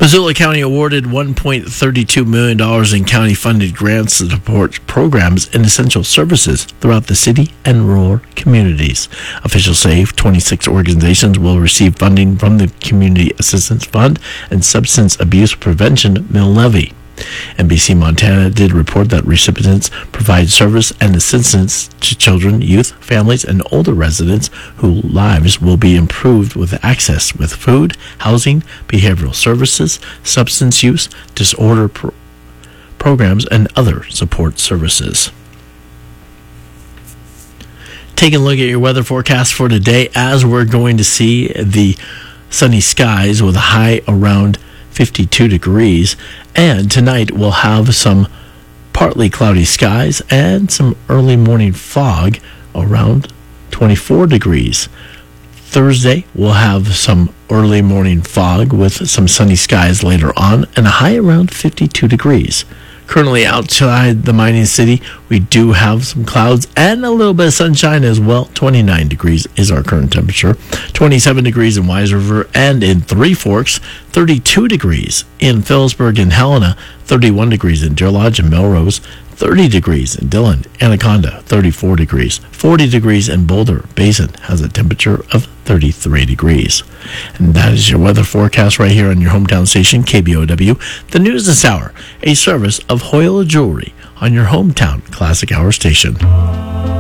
Missoula County awarded $1.32 million in county-funded grants to support programs and essential services throughout the city and rural communities. Officials say 26 organizations will receive funding from the Community Assistance Fund and Substance Abuse Prevention Mill Levy. NBC Montana did report that recipients provide service and assistance to children, youth, families, and older residents whose lives will be improved with access with food, housing, behavioral services, substance use, disorder programs, and other support services. Take a look at your weather forecast for today, as we're going to see the sunny skies with a high around 52 degrees, and tonight we'll have some partly cloudy skies and some early morning fog around 24 degrees. Thursday we'll have some early morning fog with some sunny skies later on and a high around 52 degrees. Currently outside the mining city, we do have some clouds and a little bit of sunshine as well. 29 degrees is our current temperature. 27 degrees in Wise River and in Three Forks. 32 degrees in Phillipsburg and Helena. 31 degrees in Deer Lodge and Melrose. 30 degrees in Dillon, Anaconda, 34 degrees. 40 degrees in Boulder Basin has a temperature of 33 degrees. And that is your weather forecast right here on your hometown station, KBOW. The News This Hour, a service of Hoyle Jewelry on your hometown Classic Hour station.